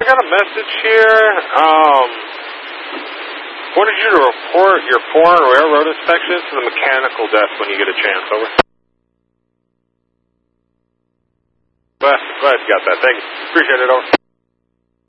got a message here. Wanted you to report your foreign railroad inspections to the mechanical desk when you get a chance. Over. Glad you got that. Thank you. Appreciate it. Over.